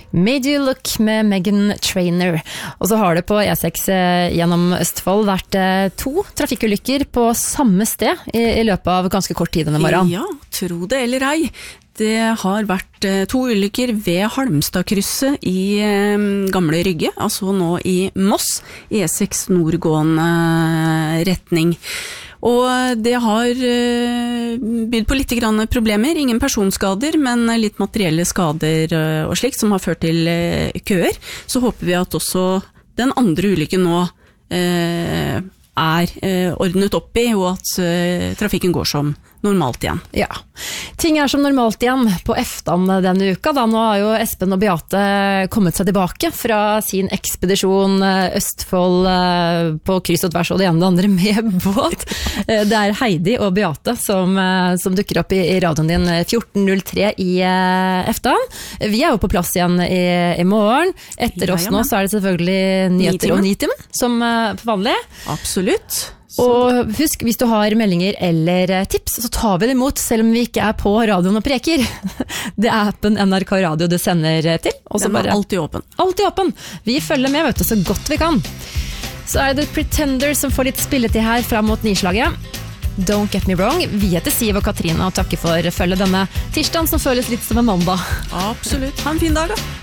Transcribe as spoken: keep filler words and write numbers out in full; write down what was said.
Made You Look med Meghan Trainor. Og så har det på E seks gjennom Østfold vært to trafikkulykker på samme sted i, i løpet av ganske kort tid denne morgenen. Ja, tro det eller ei. Det har vært to ulykker ved Halmstadkrysset i Gamle Rygge, altså nå i Moss, E seks nordgående retning. Og det har bydd på litt grann problemer, ingen personskader, men litt materielle skader og slikt som har ført til køer. Så håper vi at også den andre ulykken nå eh, er eh, ordnet opp i, og at eh, trafikken går som normalt igjen. Ja, ting er som normalt igjen på Eftan denne uka. Da. Nå har jo Espen og Beate kommet seg tilbake fra sin ekspedisjon Østfold på kryss og tvers og det ene og det andre med båt. Det er Heidi og Beate som, som dukker opp i, i radioen din fjorten null tre i Eftan. Vi er jo på plass igjen i, i morgen. Etter oss nå så er det selvfølgelig nyheter og nitimen, som på vanlig. Absolutt. Og husk, hvis du har meldinger eller tips, så tar vi det imot, selv om vi ikke er på radioen og preker. Det er appen N R K Radio du sender til. Den er alltid åpen. Alltid åpen. Vi følger med, vet du, så godt vi kan. Så er det Pretender som får litt spilletid her frem mot nislaget. Don't get me wrong. Vi heter Siv og Katrina og takker for følge denne tirsdagen som føles litt som en mandag. Absolutt. Ha en fin dag da.